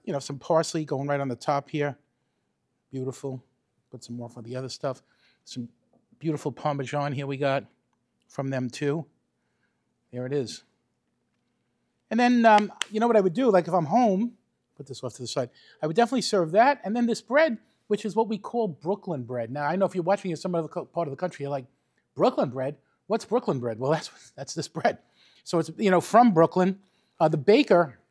you know, some parsley going right on the top here. Beautiful. Put some more for the other stuff. Some beautiful Parmesan here we got from them too. There it is. And then, you know what I would do? Like if I'm home, put this off to the side, I would definitely serve that. And then this bread, which is what we call Brooklyn bread. Now, I know if you're watching in some other part of the country, you're like, Brooklyn bread? What's Brooklyn bread? Well, that's this bread. So it's, you know, from Brooklyn. The baker